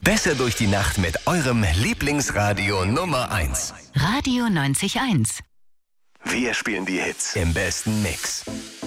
Besser durch die Nacht mit eurem Lieblingsradio Nummer 1. Radio 90.1. Wir spielen die Hits im besten Mix.